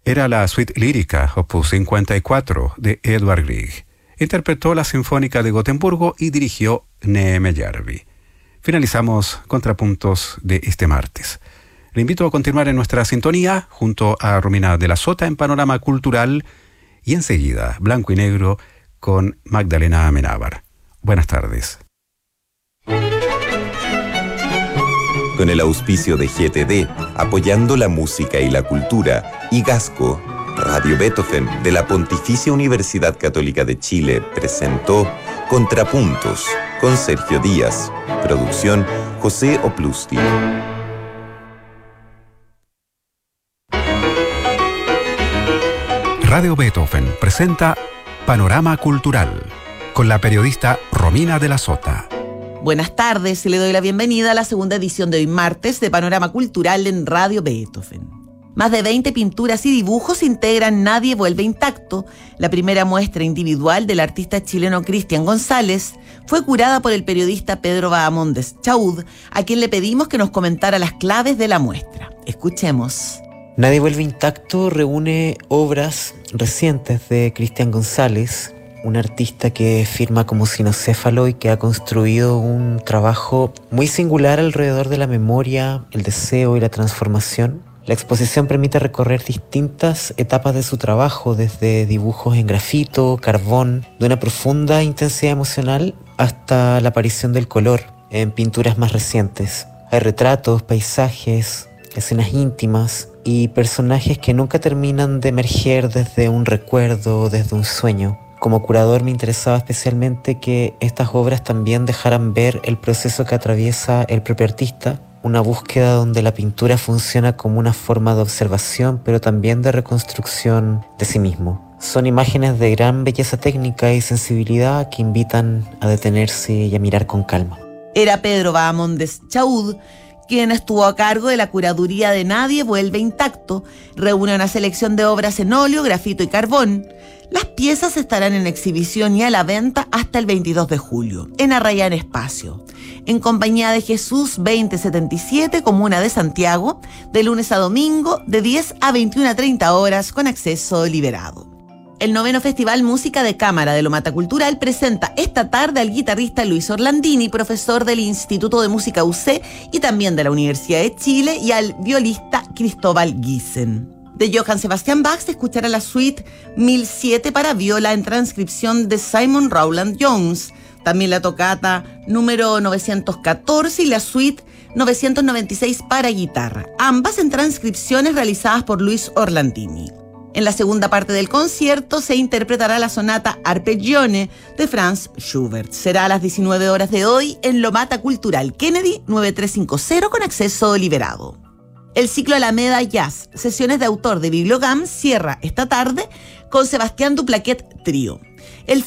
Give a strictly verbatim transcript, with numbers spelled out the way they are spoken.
Era la suite lírica, opus cincuenta y cuatro, de Edvard Grieg. Interpretó la Sinfónica de Gotemburgo y dirigió Neeme Järvi. Finalizamos Contrapuntos de este martes. Le invito a continuar en nuestra sintonía junto a Romina de la Sota en Panorama Cultural y enseguida Blanco y Negro con Magdalena Amenábar. Buenas tardes. Con el auspicio de G T D, apoyando la música y la cultura, y Gasco, Radio Beethoven de la Pontificia Universidad Católica de Chile presentó Contrapuntos con Sergio Díaz. Producción José Oplusti. Radio Beethoven presenta Panorama Cultural con la periodista Romina de la Sota. Buenas tardes y le doy la bienvenida a la segunda edición de hoy martes de Panorama Cultural en Radio Beethoven. Más de veinte pinturas y dibujos integran Nadie vuelve intacto. La primera muestra individual del artista chileno Cristian González fue curada por el periodista Pedro Bahamondes Chaud, a quien le pedimos que nos comentara las claves de la muestra. Escuchemos. Nadie vuelve intacto reúne obras recientes de Cristian González, un artista que firma como cinocéfalo y que ha construido un trabajo muy singular alrededor de la memoria, el deseo y la transformación. La exposición permite recorrer distintas etapas de su trabajo, desde dibujos en grafito, carbón, de una profunda intensidad emocional, hasta la aparición del color en pinturas más recientes. Hay retratos, paisajes, escenas íntimas y personajes que nunca terminan de emerger desde un recuerdo, desde un sueño. Como curador me interesaba especialmente que estas obras también dejaran ver el proceso que atraviesa el propio artista, una búsqueda donde la pintura funciona como una forma de observación, pero también de reconstrucción de sí mismo. Son imágenes de gran belleza técnica y sensibilidad que invitan a detenerse y a mirar con calma. Era Pedro Bahamondes Chaud, quien estuvo a cargo de la curaduría de Nadie vuelve intacto. Reúne una selección de obras en óleo, grafito y carbón. Las piezas estarán en exhibición y a la venta hasta el veintidós de julio, en Arrayán Espacio, en compañía de Jesús veinte setenta y siete, Comuna de Santiago, de lunes a domingo, de diez a veintiuna treinta horas, con acceso liberado. El noveno Festival Música de Cámara de Lomata Cultural presenta esta tarde al guitarrista Luis Orlandini, profesor del Instituto de Música U C y también de la Universidad de Chile, y al violista Cristóbal Giesen. De Johann Sebastian Bach se escuchará la suite mil siete para viola en transcripción de Simon Rowland Jones, también la tocata número novecientos catorce y la suite novecientos noventa y seis para guitarra, ambas en transcripciones realizadas por Luis Orlandini. En la segunda parte del concierto se interpretará la sonata Arpeggione de Franz Schubert. Será a las diecinueve horas de hoy en Lomata Cultural Kennedy nueve tres cinco cero, con acceso liberado. El ciclo Alameda Jazz, sesiones de autor de Bibliogam, cierra esta tarde con Sebastián Duplaquet Trío. El